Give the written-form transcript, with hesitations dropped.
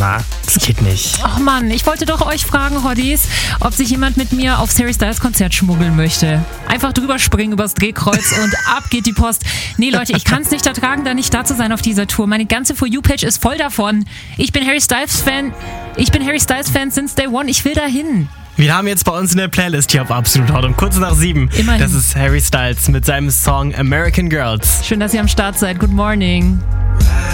Anna, das geht nicht. Ach Mann, ich wollte doch euch fragen, Hotties, ob sich jemand mit mir aufs Harry Styles Konzert schmuggeln möchte. Einfach drüber springen übers Drehkreuz und ab geht die Post. Nee, Leute, ich kann es nicht ertragen, da nicht da zu sein auf dieser Tour. Meine ganze For You-Page ist voll davon. Ich bin Harry Styles-Fan since day one. Ich will dahin. Wir haben jetzt bei uns in der Playlist hier auf Absolut Hot um kurz nach 7. Immerhin. Das ist Harry Styles mit seinem Song American Girls. Schön, dass ihr am Start seid. Good morning.